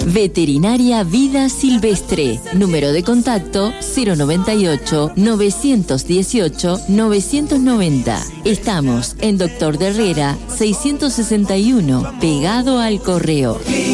Veterinaria Vida Silvestre. Número de contacto 098-918-990. Estamos en Doctor de Herrera 661, pegado al correo.